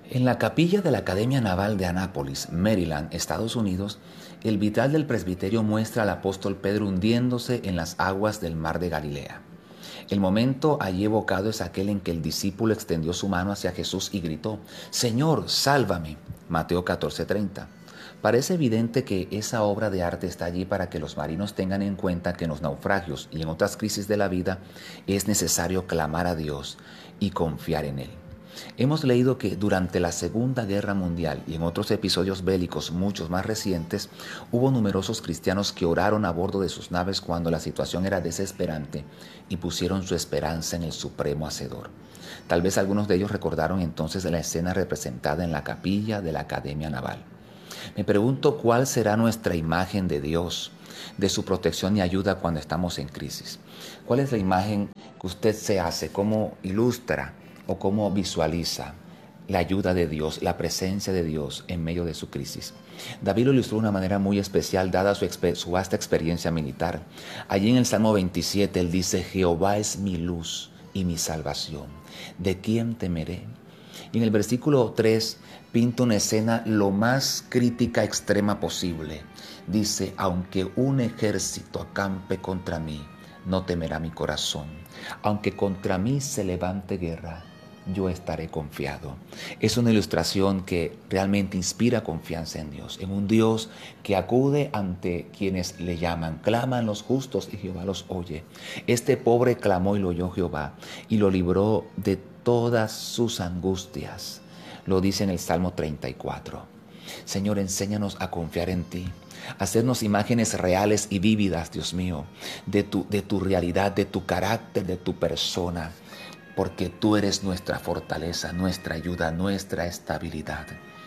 En la capilla de la Academia Naval de Annapolis, Maryland, Estados Unidos, el vitral del presbiterio muestra al apóstol Pedro hundiéndose en las aguas del mar de Galilea. El momento allí evocado es aquel en que el discípulo extendió su mano hacia Jesús y gritó: «Señor, sálvame». Mateo 14:30. Parece evidente que esa obra de arte está allí para que los marinos tengan en cuenta que en los naufragios y en otras crisis de la vida es necesario clamar a Dios y confiar en Él. Hemos leído que durante la Segunda Guerra Mundial y en otros episodios bélicos muchos más recientes, hubo numerosos cristianos que oraron a bordo de sus naves cuando la situación era desesperante y pusieron su esperanza en el Supremo Hacedor. Tal vez algunos de ellos recordaron entonces la escena representada en la capilla de la Academia Naval. Me pregunto cuál será nuestra imagen de Dios, de su protección y ayuda cuando estamos en crisis. ¿Cuál es la imagen que usted se hace? ¿Cómo ilustra o cómo visualiza la ayuda de Dios, la presencia de Dios en medio de su crisis? David lo ilustró de una manera muy especial dada su vasta experiencia militar. Allí en el Salmo 27 él dice: «Jehová es mi luz y mi salvación, ¿de quién temeré?». Y en el versículo 3 pinta una escena lo más crítica extrema posible. Dice: «Aunque un ejército acampe contra mí, no temerá mi corazón. Aunque contra mí se levante guerra, yo estaré confiado». Es una ilustración que realmente inspira confianza en Dios, en un Dios que acude ante quienes le llaman. Claman los justos y Jehová los oye. Este pobre clamó y lo oyó Jehová y lo libró de todas sus angustias. Lo dice en el Salmo 34. Señor, enséñanos a confiar en ti, hacernos imágenes reales y vívidas, Dios mío, de tu realidad, de tu carácter, de tu persona, porque tú eres nuestra fortaleza, nuestra ayuda, nuestra estabilidad.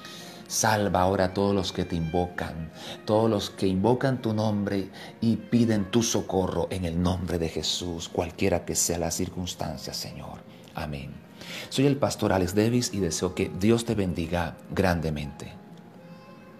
Salva ahora a todos los que te invocan, todos los que invocan tu nombre y piden tu socorro en el nombre de Jesús, cualquiera que sea la circunstancia, Señor. Amén. Soy el pastor Alex Davis y deseo que Dios te bendiga grandemente.